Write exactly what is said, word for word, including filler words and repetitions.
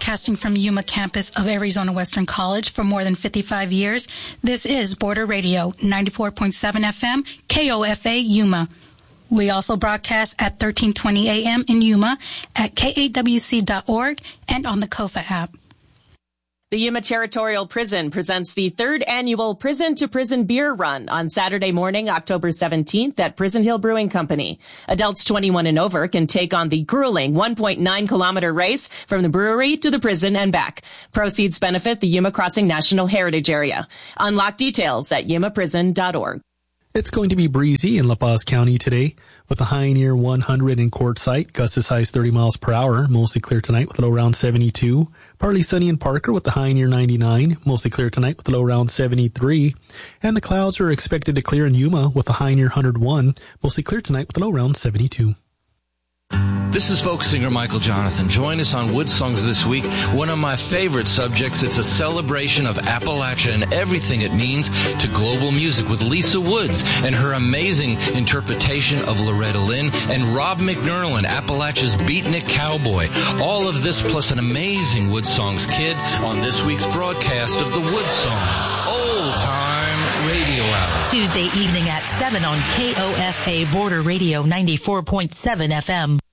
broadcasting from Yuma campus of Arizona Western College for more than fifty-five years. This is Border Radio, ninety-four point seven F M, K O F A Yuma. We also broadcast at thirteen twenty A M in Yuma, at K A W C dot org, and on the KOFA app. The Yuma Territorial Prison presents the third annual Prison to Prison Beer Run on Saturday morning, October seventeenth at Prison Hill Brewing Company. Adults twenty-one and over can take on the grueling one point nine kilometer race from the brewery to the prison and back. Proceeds benefit the Yuma Crossing National Heritage Area. Unlock details at yuma prison dot org. It's going to be breezy in La Paz County today with a high near one hundred in Quartzsite, gusts as high as thirty miles per hour, mostly clear tonight with a low around seventy-two. Partly sunny in Parker with a high near ninety-nine, mostly clear tonight with a low around seventy-three. And the clouds are expected to clear in Yuma with a high near one hundred one, mostly clear tonight with a low around seventy-two. This is folk singer Michael Jonathan. Join us on Wood Songs this week. One of my favorite subjects. It's a celebration of Appalachia and everything it means to global music with Lisa Woods and her amazing interpretation of Loretta Lynn and Rob McNerlin, Appalachia's beatnik cowboy. All of this plus an amazing Wood Songs kid on this week's broadcast of the Wood Songs Old Time Radio Hour. Tuesday evening at seven on K O F A Border Radio ninety-four point seven F M.